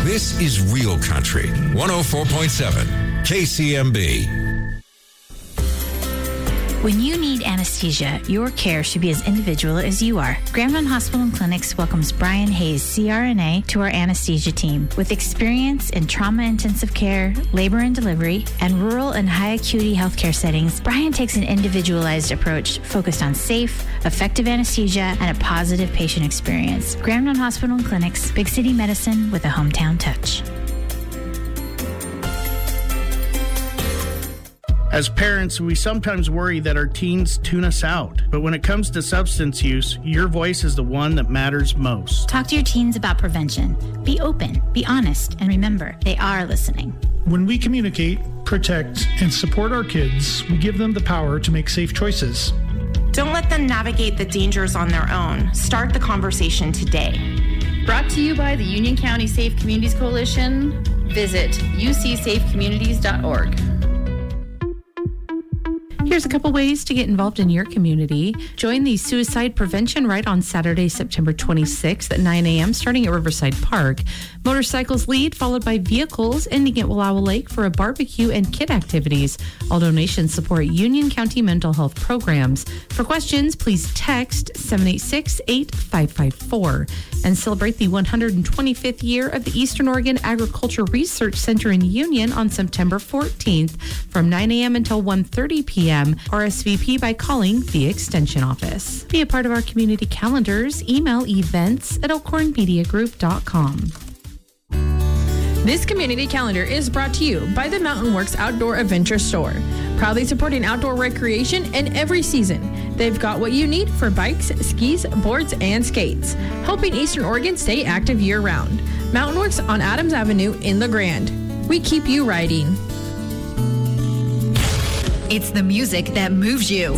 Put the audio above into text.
This is Real Country 104.7 KCMB. When you need anesthesia, your care should be as individual as you are. Grand Mountain Hospital and Clinics welcomes Brian Hayes, CRNA, to our anesthesia team. With experience in trauma-intensive care, labor and delivery, and rural and high-acuity healthcare settings, Brian takes an individualized approach focused on safe, effective anesthesia and a positive patient experience. Grand Mountain Hospital and Clinics, big city medicine with a hometown touch. As parents, we sometimes worry that our teens tune us out. But when it comes to substance use, your voice is the one that matters most. Talk to your teens about prevention. Be open, be honest, and remember, they are listening. When we communicate, protect, and support our kids, we give them the power to make safe choices. Don't let them navigate the dangers on their own. Start the conversation today. Brought to you by the Union County Safe Communities Coalition. Visit ucsafecommunities.org. Here's a couple ways to get involved in your community. Join the Suicide Prevention Ride on Saturday, September 26th at 9 a.m. starting at Riverside Park. Motorcycles lead, followed by vehicles ending at Wallowa Lake for a barbecue and kid activities. All donations support Union County mental health programs. For questions, please text 786-8554 and celebrate the 125th year of the Eastern Oregon Agriculture Research Center in Union on September 14th from 9 a.m. until 1:30 p.m. RSVP by calling the Extension Office. Be a part of our community calendars. Email events@elkhornmediagroup.com. This community calendar is brought to you by the Mountain Works Outdoor Adventure Store, proudly supporting outdoor recreation in every season. They've got what you need for bikes, skis, boards, and skates, helping Eastern Oregon stay active year-round. Mountain Works on Adams Avenue in La Grande. We keep you riding. It's the music that moves you.